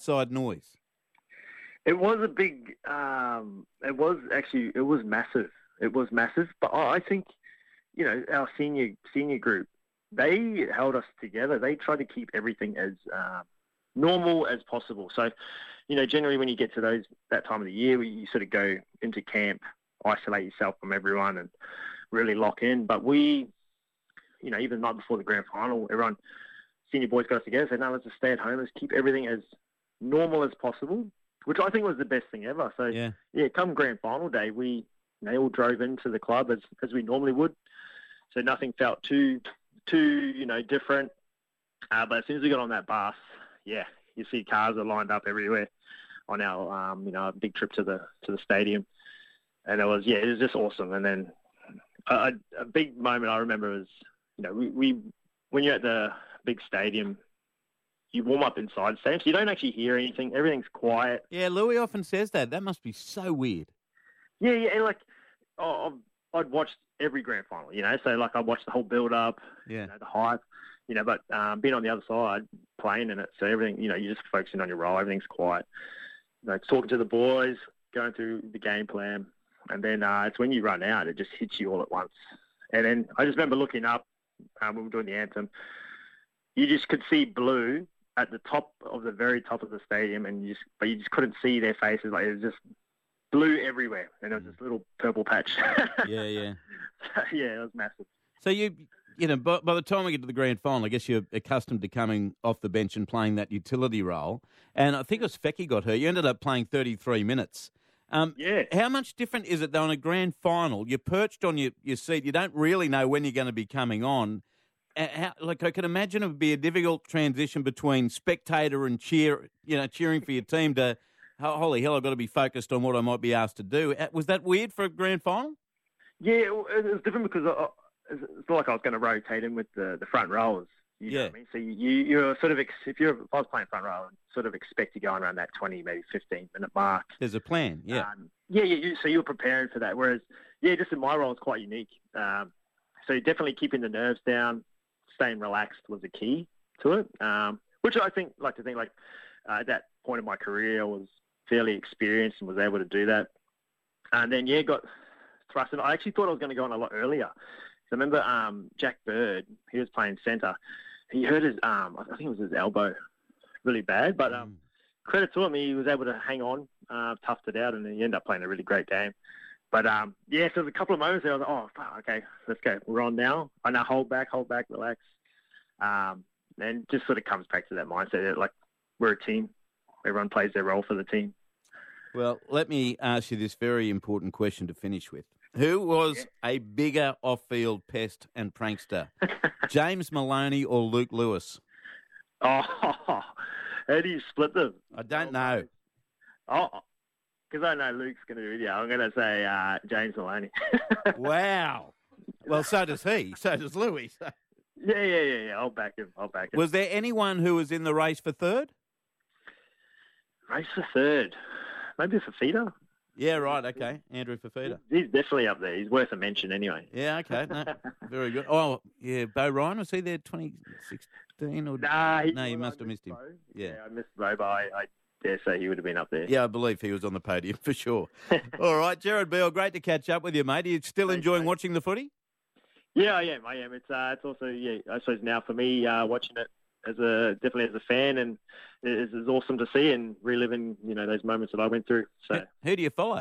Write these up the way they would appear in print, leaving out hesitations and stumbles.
outside noise? It was a big. It was massive. It was massive. But I think, our senior group, they held us together. They tried to keep everything as normal as possible. So, generally when you get to that time of the year, you sort of go into camp, isolate yourself from everyone, and really lock in. But we, even the night before the grand final, everyone, senior boys got us together, said, no, let's just stay at home. Let's keep everything as normal as possible, which I think was the best thing ever. So, come grand final day, they all drove into the club as we normally would. So nothing felt too different. But as soon as we got on that bus, you see cars are lined up everywhere on our big trip to the stadium. And it was just awesome. And then a big moment I remember was, we when you're at the big stadium, you warm up inside the stadium, so you don't actually hear anything. Everything's quiet. Yeah, Louis often says that. That must be so weird. Yeah, and I'd watched every grand final, so I watched the whole build-up, the hype, but being on the other side, playing in it, so everything, you're just focusing on your role, everything's quiet. Talking to the boys, going through the game plan, and then it's when you run out, it just hits you all at once. And then I just remember looking up when we were doing the anthem, you just could see blue at the very top of the stadium, but you just couldn't see their faces. Like, it was just blue everywhere, and there was this little purple patch. Yeah. It was massive. So by the time we get to the grand final, I guess you're accustomed to coming off the bench and playing that utility role. And I think it was Fecky got hurt. You ended up playing 33 minutes. How much different is it, though, in a grand final? You're perched on your seat. You don't really know when you're going to be coming on. I can imagine it would be a difficult transition between spectator and cheering for your team to, holy hell, I've got to be focused on what I might be asked to do. Was that weird for a grand final? Yeah, it was different because it's not like I was going to rotate in with the front rowers. You know what I mean? So you're sort of, if I was playing front row, I'd sort of expect you going around that 20, maybe 15-minute mark. There's a plan, yeah. So you're preparing for that. Whereas, just in my role, it's quite unique. So definitely keeping the nerves down, staying relaxed was a key to it, which I like to think at that point in my career I was fairly experienced and was able to do that. And then, got thrust in. I actually thought I was going to go on a lot earlier. So I remember Jack Bird, he was playing centre. He hurt his I think it was his elbow really bad, but credit to him, he was able to hang on, toughed it out, and he ended up playing a really great game. But, so there's a couple of moments there I was like, oh, fuck, okay, let's go. We're on now. I know, hold back, relax. And just sort of comes back to that mindset that, we're a team. Everyone plays their role for the team. Well, let me ask you this very important question to finish with. Who was a bigger off-field pest and prankster, James Maloney or Luke Lewis? Oh, how do you split them? I don't know. Oh, because I know Luke's going to be with you. I'm going to say James Maloney. Wow. Well, so does he. So does Louis. Yeah. I'll back him. Was there anyone who was in the race for third? Race for third? Maybe Fafita. Yeah, right, okay. Andrew Fafita. He's definitely up there. He's worth a mention anyway. Yeah, okay. No, very good. Oh, yeah, Bo Ryan, was he there 2016? Or... Nah, you must have missed him. Yeah, I missed Bo, but I dare say he would have been up there. Yeah, I believe he was on the podium for sure. All right, Jared Beale, great to catch up with you, mate. Are you still enjoying watching the footy? Yeah, I am. It's also, I suppose now for me, watching it definitely as a fan, and it's awesome to see and reliving, those moments that I went through. So, who do you follow?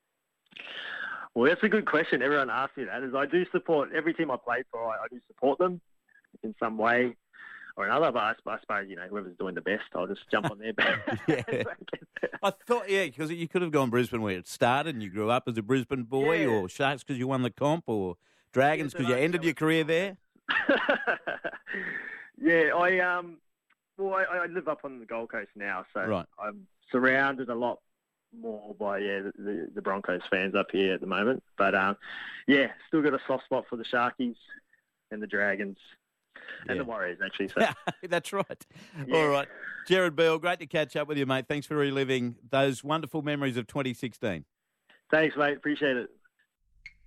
Well, that's a good question. Everyone asks me that. I do support every team I play for. I do support them in some way or another. But I suppose whoever's doing the best, I'll just jump on their back. I thought, because you could have gone Brisbane where it started, and you grew up as a Brisbane boy, or Sharks because you won the comp, or Dragons because you ended your career there. Yeah, I live up on the Gold Coast now, so I'm surrounded a lot more by the Broncos fans up here at the moment. But still got a soft spot for the Sharkies and the Dragons and the Warriors, actually. So. That's right. Yeah. All right, Jared Beale, great to catch up with you, mate. Thanks for reliving those wonderful memories of 2016. Thanks, mate. Appreciate it.